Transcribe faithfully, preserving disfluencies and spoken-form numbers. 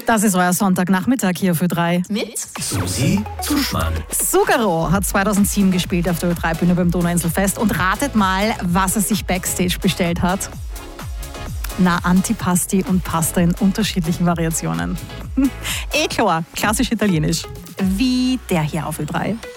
Das ist euer Sonntagnachmittag hier auf Ö drei. Mit Susi Zuschmann. Sugaro hat zweitausendsieben gespielt auf der Ö drei Bühne beim Donauinselfest. Und ratet mal, was er sich Backstage bestellt hat. Na, Antipasti und Pasta in unterschiedlichen Variationen. Eh klar, klassisch italienisch. Wie der hier auf Ö drei.